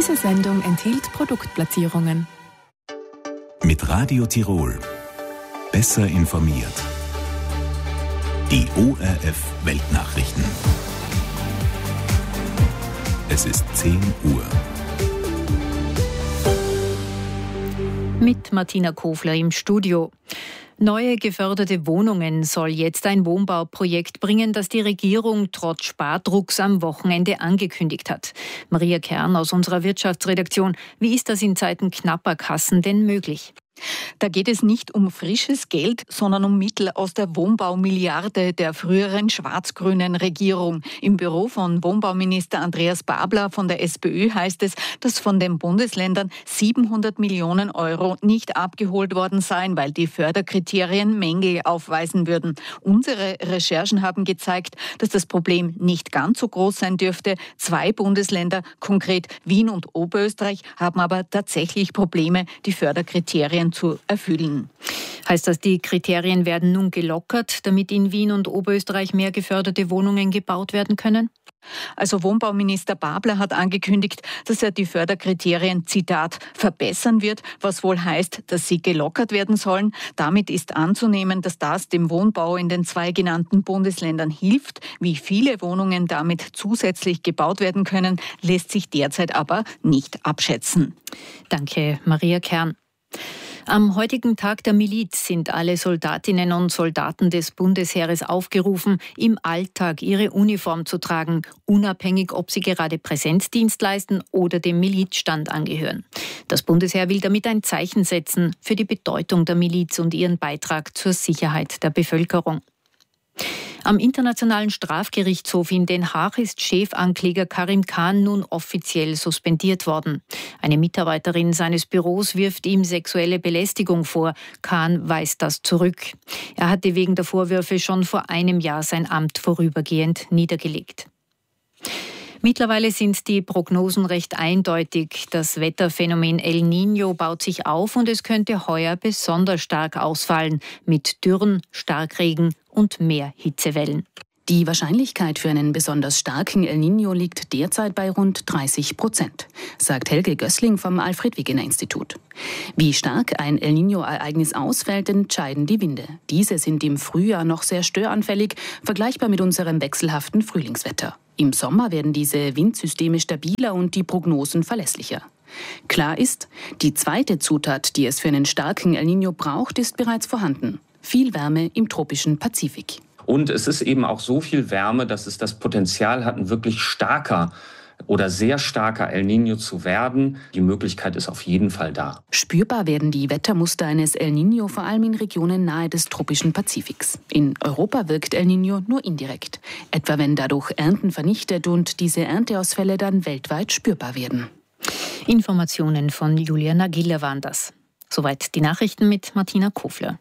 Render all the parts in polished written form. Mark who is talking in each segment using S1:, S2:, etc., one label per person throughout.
S1: Diese Sendung enthielt Produktplatzierungen.
S2: Mit Radio Tirol. Besser informiert. Die ORF Weltnachrichten. Es ist 10 Uhr.
S3: Mit Martina Kofler im Studio. Neue geförderte Wohnungen soll jetzt ein Wohnbauprojekt bringen, das die Regierung trotz Spardrucks am Wochenende angekündigt hat. Maria Kern aus unserer Wirtschaftsredaktion. Wie ist das in Zeiten knapper Kassen denn möglich?
S4: Da geht es nicht um frisches Geld, sondern um Mittel aus der Wohnbaumilliarde der früheren schwarz-grünen Regierung. Im Büro von Wohnbauminister Andreas Babler von der SPÖ heißt es, dass von den Bundesländern 700 Millionen Euro nicht abgeholt worden seien, weil die Förderkriterien Mängel aufweisen würden. Unsere Recherchen haben gezeigt, dass das Problem nicht ganz so groß sein dürfte. 2 Bundesländer, konkret Wien und Oberösterreich, haben aber tatsächlich Probleme, die Förderkriterien zu erfüllen.
S3: Heißt das, die Kriterien werden nun gelockert, damit in Wien und Oberösterreich mehr geförderte Wohnungen gebaut werden können?
S4: Also Wohnbauminister Babler hat angekündigt, dass er die Förderkriterien, Zitat, verbessern wird, was wohl heißt, dass sie gelockert werden sollen. Damit ist anzunehmen, dass das dem Wohnbau in den 2 genannten Bundesländern hilft. Wie viele Wohnungen damit zusätzlich gebaut werden können, lässt sich derzeit aber nicht abschätzen.
S3: Danke, Maria Kern. Am heutigen Tag der Miliz sind alle Soldatinnen und Soldaten des Bundesheeres aufgerufen, im Alltag ihre Uniform zu tragen, unabhängig, ob sie gerade Präsenzdienst leisten oder dem Milizstand angehören. Das Bundesheer will damit ein Zeichen setzen für die Bedeutung der Miliz und ihren Beitrag zur Sicherheit der Bevölkerung. Am Internationalen Strafgerichtshof in Den Haag ist Chefankläger Karim Khan nun offiziell suspendiert worden. Eine Mitarbeiterin seines Büros wirft ihm sexuelle Belästigung vor. Khan weist das zurück. Er hatte wegen der Vorwürfe schon vor einem Jahr sein Amt vorübergehend niedergelegt. Mittlerweile sind die Prognosen recht eindeutig. Das Wetterphänomen El Niño baut sich auf und es könnte heuer besonders stark ausfallen, mit Dürren, Starkregen und mehr Hitzewellen.
S5: Die Wahrscheinlichkeit für einen besonders starken El Niño liegt derzeit bei rund 30%, sagt Helge Gößling vom Alfred-Wegener-Institut. Wie stark ein El Niño-Ereignis ausfällt, entscheiden die Winde. Diese sind im Frühjahr noch sehr störanfällig, vergleichbar mit unserem wechselhaften Frühlingswetter. Im Sommer werden diese Windsysteme stabiler und die Prognosen verlässlicher. Klar ist, die zweite Zutat, die es für einen starken El Niño braucht, ist bereits vorhanden. Viel Wärme im tropischen Pazifik.
S6: Und es ist eben auch so viel Wärme, dass es das Potenzial hat, ein wirklich starker oder sehr starker El Niño zu werden. Die Möglichkeit ist auf jeden Fall da.
S5: Spürbar werden die Wettermuster eines El Niño vor allem in Regionen nahe des tropischen Pazifiks. In Europa wirkt El Niño nur indirekt, etwa wenn dadurch Ernten vernichtet und diese Ernteausfälle dann weltweit spürbar werden.
S3: Informationen von Julia Nagilla waren das. Soweit die Nachrichten mit Martina Kofler.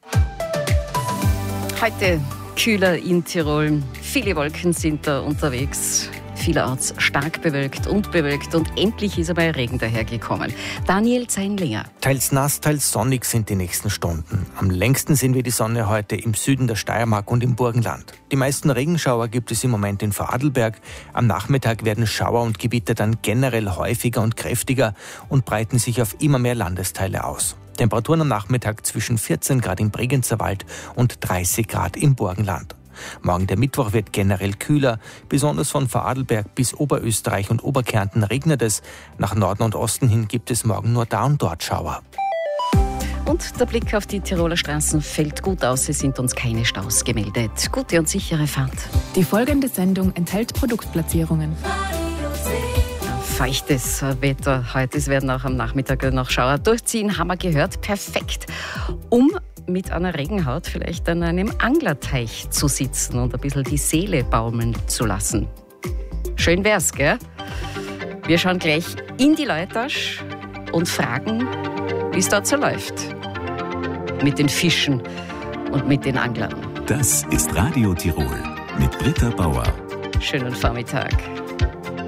S7: Heute kühler in Tirol. Viele Wolken sind da unterwegs. Vielerorts stark bewölkt und endlich ist aber Regen dahergekommen. Daniel Zeinlinger.
S8: Teils nass, teils sonnig sind die nächsten Stunden. Am längsten sehen wir die Sonne heute im Süden der Steiermark und im Burgenland. Die meisten Regenschauer gibt es im Moment in Vorarlberg. Am Nachmittag werden Schauer und Gewitter dann generell häufiger und kräftiger und breiten sich auf immer mehr Landesteile aus. Temperaturen am Nachmittag zwischen 14 Grad im Bregenzer Wald und 30 Grad im Burgenland. Morgen der Mittwoch wird generell kühler, besonders von Vorarlberg bis Oberösterreich und Oberkärnten regnet es. Nach Norden und Osten hin gibt es morgen nur da und dort Schauer.
S7: Und der Blick auf die Tiroler Straßen fällt gut aus, es sind uns keine Staus gemeldet. Gute und sichere Fahrt.
S1: Die folgende Sendung enthält Produktplatzierungen.
S7: Feuchtes Wetter heute, es werden auch am Nachmittag noch Schauer durchziehen, haben wir gehört, perfekt, um mit einer Regenhaut vielleicht an einem Anglerteich zu sitzen und ein bisschen die Seele baumeln zu lassen. Schön wär's, gell? Wir schauen gleich in die Leutasch und fragen, wie es dort so läuft. Mit den Fischen und mit den Anglern.
S2: Das ist Radio Tirol mit Britta Bauer.
S7: Schönen Vormittag.